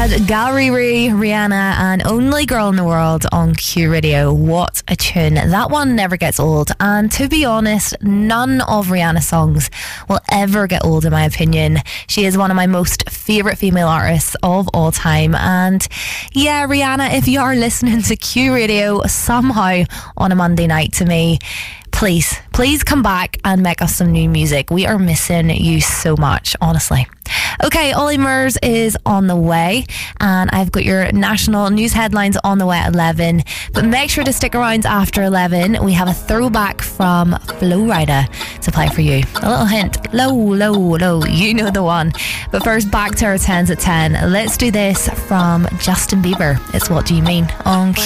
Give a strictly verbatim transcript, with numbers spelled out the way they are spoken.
had Gallery Ree, Rihanna and Only Girl in the World on Q Radio. What a tune. That one never gets old, and to be honest, none of Rihanna's songs will ever get old in my opinion. She is one of my most favourite female artists of all time, and yeah, Rihanna, if you are listening to Q Radio somehow on a Monday night to me, please, please come back and make us some new music. We are missing you so much, honestly. Okay, Ollie Murs is on the way, and I've got your national news headlines on the way at eleven. But make sure to stick around after eleven. We have a throwback from Flo Rida to play for you. A little hint, low, low, low, you know the one. But first, back to our tens at ten. Let's do this from Justin Bieber. It's What Do You Mean on